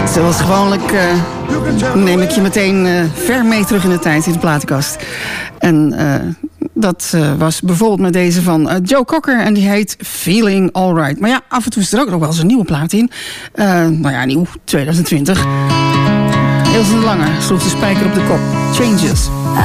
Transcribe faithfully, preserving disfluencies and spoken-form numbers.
Zoals gewoonlijk uh, neem ik je meteen uh, ver mee terug in de tijd in de platenkast. En uh, dat uh, was bijvoorbeeld met deze van uh, Joe Cocker en die heet Feeling Alright. Maar ja, af en toe is er ook nog wel eens een nieuwe plaat in. Uh, nou ja, nieuw, twintig twintig. Ilse de Lange sloeg de spijker op de kop. Changes. I